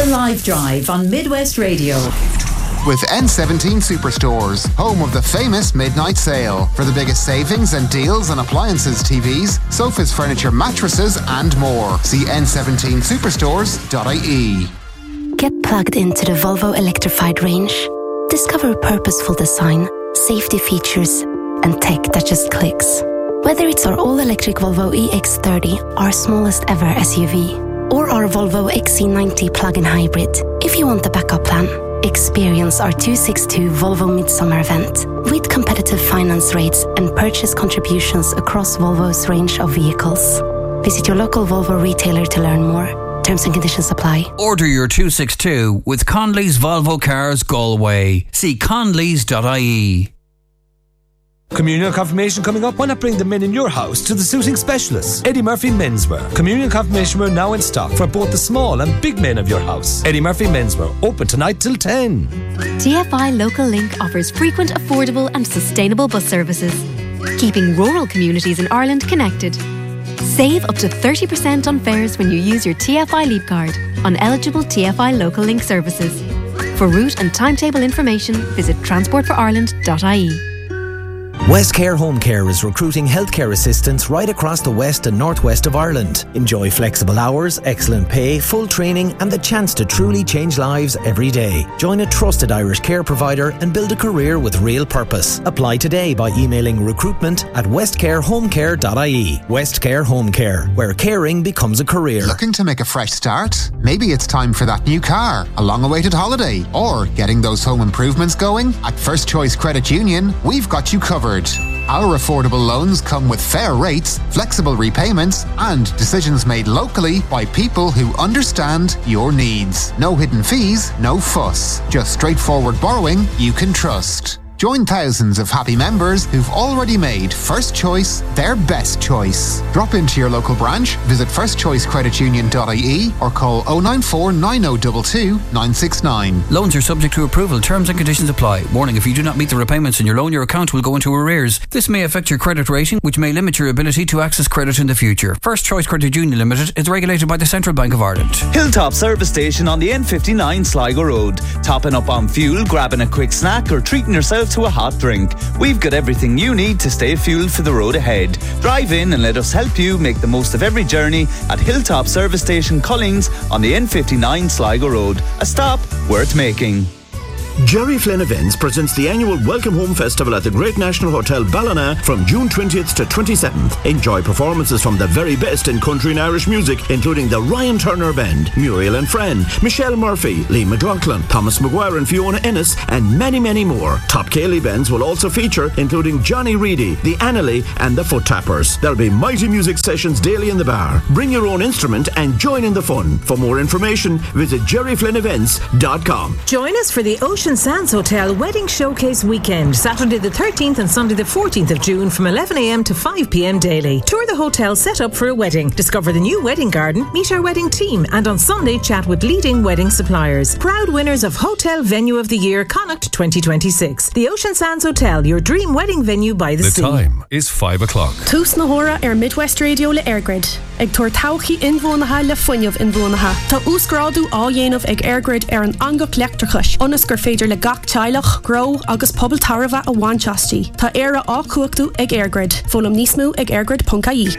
Live Drive on Midwest Radio. With N17 Superstores, home of the famous midnight sale. For the biggest savings and deals on appliances, TVs, sofas, furniture, mattresses and more. See n17superstores.ie. Get plugged into the Volvo electrified range. Discover purposeful design, safety features and tech that just clicks. Whether it's our all-electric Volvo EX30, our smallest ever SUV, or our Volvo XC90 plug-in hybrid, if you want the backup plan, experience our 262 Volvo Midsummer event with competitive finance rates and purchase contributions across Volvo's range of vehicles. Visit your local Volvo retailer to learn more. Terms and conditions apply. Order your 262 with Conley's Volvo Cars Galway. See conleys.ie. Communion confirmation coming up. Why not bring the men in your house to the suiting specialists? Eddie Murphy Menswear. Communion confirmation wear now in stock for both the small and big men of your house. Eddie Murphy Menswear. Open tonight till 10. TFI Local Link offers frequent, affordable and sustainable bus services, keeping rural communities in Ireland connected. Save up to 30% on fares when you use your TFI Leap card on eligible TFI Local Link services. For route and timetable information, visit transportforireland.ie. Westcare Home Care is recruiting healthcare assistants right across the west and northwest of Ireland. Enjoy flexible hours, excellent pay, full training and the chance to truly change lives every day. Join a trusted Irish care provider and build a career with real purpose. Apply today by emailing recruitment@westcarehomecare.ie. Westcare Home Care, where caring becomes a career. Looking to make a fresh start? Maybe it's time for that new car, a long-awaited holiday, or getting those home improvements going? At First Choice Credit Union, we've got you covered. Our affordable loans come with fair rates, flexible repayments, and decisions made locally by people who understand your needs. No hidden fees, no fuss. Just straightforward borrowing you can trust. Join thousands of happy members who've already made First Choice their best choice. Drop into your local branch, visit firstchoicecreditunion.ie or call 094 9022 969. Loans are subject to approval. Terms and conditions apply. Warning, if you do not meet the repayments on your loan, your account will go into arrears. This may affect your credit rating, which may limit your ability to access credit in the future. First Choice Credit Union Limited is regulated by the Central Bank of Ireland. Hilltop Service Station on the N59 Sligo Road. Topping up on fuel, grabbing a quick snack or treating yourself to a hot drink. We've got everything you need to stay fueled for the road ahead. Drive in and let us help you make the most of every journey at Hilltop Service Station Collins on the N59 Sligo Road. A stop worth making. Jerry Flynn Events presents the annual Welcome Home Festival at the Great National Hotel Ballina from June 20th to 27th. Enjoy performances from the very best in country and Irish music, including the Ryan Turner Band, Muriel and Friend, Michelle Murphy, Lee McLaughlin, Thomas Maguire and Fiona Ennis, and many, many more. Top Cayley bands will also feature, including Johnny Reedy, the Annalee and the Foot Tappers. There'll be mighty music sessions daily in the bar. Bring your own instrument and join in the fun. For more information, visit jerryflynnevents.com. Join us for the Ocean Sands Hotel Wedding Showcase Weekend, Saturday the 13th and Sunday the 14th of June from 11am to 5pm daily. Tour the hotel set up for a wedding, discover the new wedding garden, meet our wedding team, and on Sunday chat with leading wedding suppliers. Proud winners of Hotel Venue of the Year Connacht 2026. The Ocean Sands Hotel, your dream wedding venue by the sea. The time is 5 o'clock. Tús na hora Midwest Radio le Airgrid. Ag tuair tauchaí inmhónatha le fuinneamh inmhónatha. Tá úsgrádu á dhéanamh ag Airgrid an angach leachtarchais. Onas gur féidir le gach teilech, grow agus pobl tarva a bhainteastí. Tá éire á cuachtú ag Airgrid. Fólam níos mó ag airgrid.ie.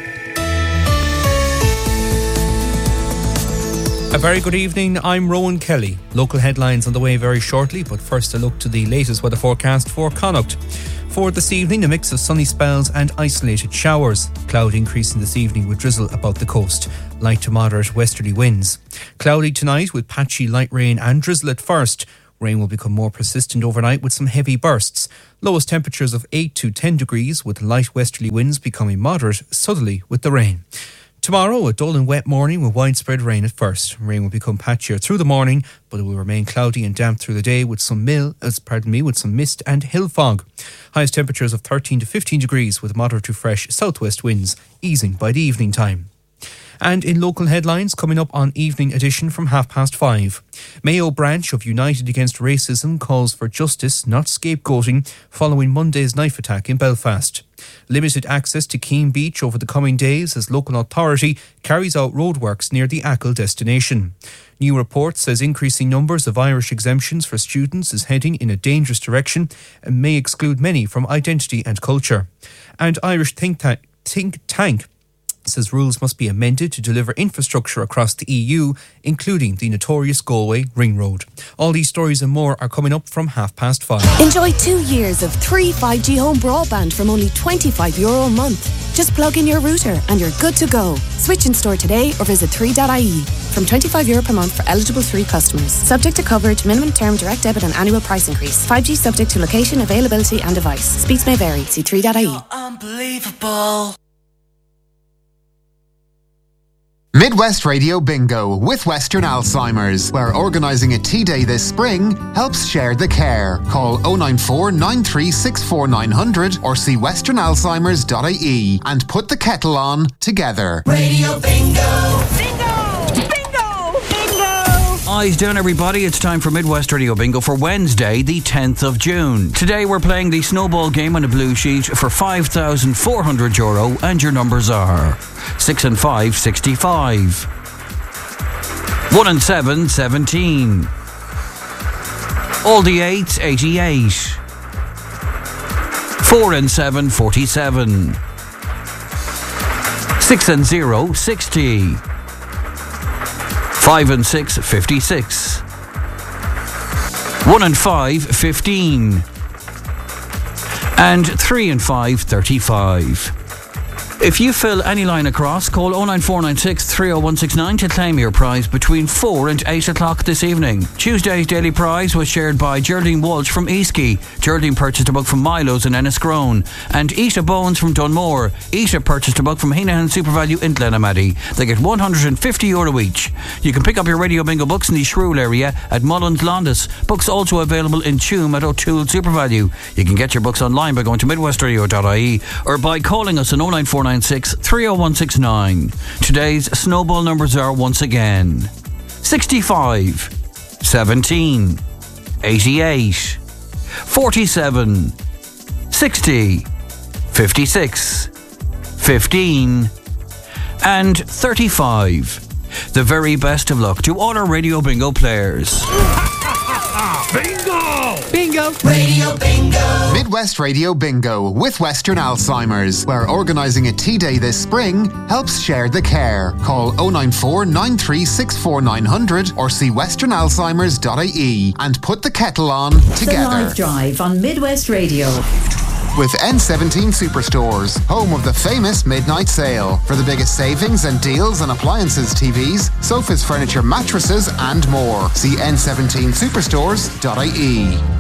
A very good evening, I'm Rowan Kelly. Local headlines on the way very shortly, but first a look to the latest weather forecast for Connacht. For this evening, a mix of sunny spells and isolated showers. Cloud increasing this evening with drizzle about the coast. Light to moderate westerly winds. Cloudy tonight with patchy light rain and drizzle at first. Rain will become more persistent overnight with some heavy bursts. Lowest temperatures of 8 to 10 degrees with light westerly winds becoming moderate southerly with the rain. Tomorrow, a dull and wet morning with widespread rain at first. Rain will become patchier through the morning, but it will remain cloudy and damp through the day with some mist and hill fog. Highest temperatures of 13 to 15 degrees with moderate to fresh southwest winds, easing by the evening time. And in local headlines, coming up on Evening Edition from 5:30. Mayo branch of United Against Racism calls for justice, not scapegoating, following Monday's knife attack in Belfast. Limited access to Keene Beach over the coming days as local authority carries out roadworks near the Achill destination. New report says increasing numbers of Irish exemptions for students is heading in a dangerous direction and may exclude many from identity and culture. And Irish think tank says rules must be amended to deliver infrastructure across the EU, including the notorious Galway Ring Road. All these stories and more are coming up from 5:30. Enjoy 2 years of 3 5G home broadband from only €25 a month. Just plug in your router and you're good to go. Switch in store today or visit 3.ie. From €25 per month for eligible 3 customers. Subject to coverage, minimum term, direct debit and annual price increase. 5G subject to location, availability and device. Speeds may vary. See 3.ie. Unbelievable. Midwest Radio Bingo with Western Alzheimer's, where organising a tea day this spring helps share the care. Call 094 9364 900 or see westernalzheimers.ie and put the kettle on together. Radio Bingo! Eyes down, everybody. It's time for Midwest Radio Bingo for Wednesday, the 10th of June. Today we're playing the snowball game on a blue sheet for €5,400, and your numbers are 6 and 5, 65. 1 and 7, 17. All the 8s, 88. 4 and 7, 47. 6 and 0, 60. 5 and 6, 56. 1 and 5, 15. And 3 and 5, 35. If you fill any line across, call 09496 30169 to claim your prize between 4 and 8 o'clock this evening. Tuesday's daily prize was shared by Geraldine Walsh from Eastkey. Geraldine purchased a book from Milo's in Enniscrone. And Ita Bones from Dunmore. Ita purchased a book from Heenahan SuperValue in Glenamaddy. They get €150 each. You can pick up your Radio Bingo books in the Shrewell area at Mullins Londis. Books also available in Tuam at O'Toole SuperValue. You can get your books online by going to midwestradio.ie or by calling us on 09496 30169. Today's snowball numbers are once again 65, 17, 88, 47, 60, 56, 15 and 35. The very best of luck to all our Radio Bingo players. Bingo! Bingo! Radio Bingo! Midwest Radio Bingo with Western Alzheimer's, where organising a tea day this spring helps share the care. Call 094 9364 900 or see westernalzheimers.ie and put the kettle on together. The Live Drive on Midwest Radio. With N17 Superstores, home of the famous midnight sale. For the biggest savings and deals on appliances, TVs, sofas, furniture, mattresses and more. See n17superstores.ie.